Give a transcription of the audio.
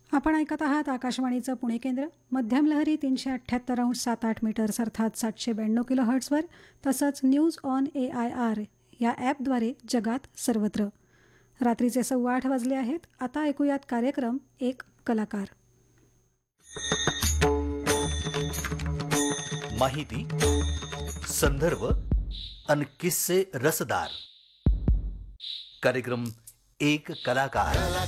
आपण ऐकत आहात आकाशवाणीचं पुणे केंद्र. मध्यम लहरी 378.78 मीटर्स अर्थात 792 किलो हर्ट्झवर, तसंच न्यूज ऑन AIR या ॲपद्वारे जगात सर्वत्र. रात्रीचे 8:15 वाजले आहेत. आता ऐकूयात कार्यक्रम एक कलाकार. माहिती, संदर्भ आणि किस्से रसदार. कार्यक्रम एक कलाकार.